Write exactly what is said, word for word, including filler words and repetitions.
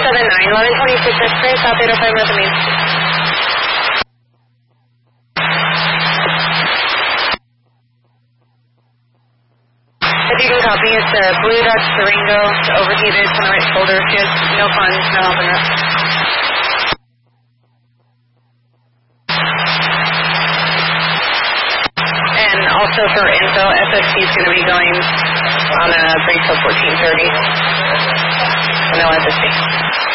seven nine, eleven twenty-six X-ray, South eight oh five North Main Street. If you can copy, it's a Blue Dodge Durango, it's overheated, it's on the right shoulder. She has no funds, no help in her. And also for info, F F C is going to be going on a break till fourteen thirty. So no F F C.